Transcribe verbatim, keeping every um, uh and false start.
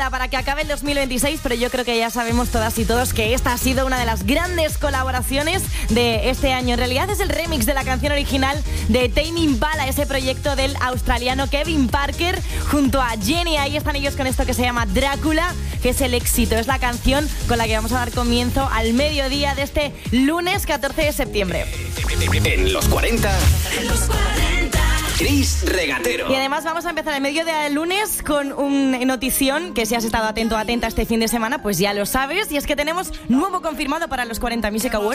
queda para que acabe el dos mil veintiséis, pero yo creo que ya sabemos todas y todos que esta ha sido una de las grandes colaboraciones de este año. En realidad es el remix de la canción original de Tame Impala, ese proyecto del australiano Kevin Parker junto a Jenny. Ahí están ellos con esto que se llama Drácula, que es el éxito. Es la canción con la que vamos a dar comienzo al mediodía de este lunes catorce de septiembre. En los cuarenta, en los cuarenta, Chris Regatero. Y además vamos a empezar el mediodía del lunes con un notición que si has estado atento o atenta este fin de semana, pues ya lo sabes. Y es que tenemos nuevo confirmado para los cuarenta Music Awards.